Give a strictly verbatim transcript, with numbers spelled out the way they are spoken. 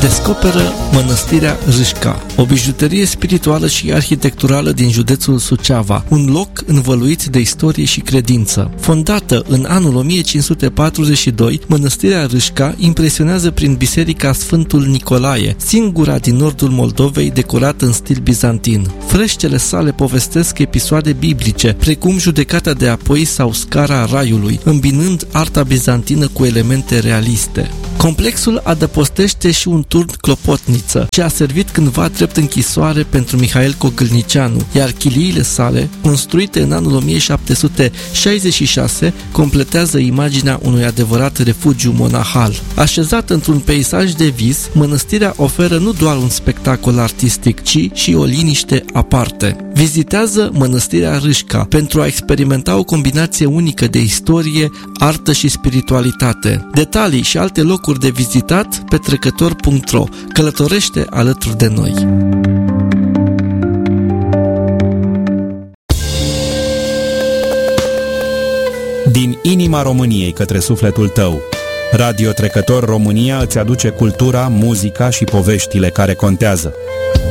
descoperă Mănăstirea Râșca, o bijuterie spirituală și arhitecturală din județul Suceava, un loc învăluit de istorie și credință. Fondată în anul o mie cinci sute patruzeci și doi, Mănăstirea Râșca impresionează prin biserica Sfântul Nicolae, singura din nordul Moldovei decorată în stil bizantin. Freștele sale povestesc episoade biblice, precum judecata de apoi sau scara Raiului, îmbinând arta bizantină cu elemente realiste. Complexul adăpostește și un turn clopotniță, ce a servit cândva drept închisoare pentru Mihail Cogâlnicianu, iar chiliile sale, construite în anul o mie șapte sute șaizeci și șase, completează imaginea unui adevărat refugiu monahal. Așezată într-un peisaj de vis, mănăstirea oferă nu doar un spectacol artistic, ci și o liniște aparte. Vizitează Mănăstirea Râșca pentru a experimenta o combinație unică de istorie, artă și spiritualitate. Detalii și alte locuri de vizitat pe trecător punct ro. Călătorește alături de noi! Din inima României către sufletul tău, Radio Trecător România îți aduce cultura, muzica și poveștile care contează.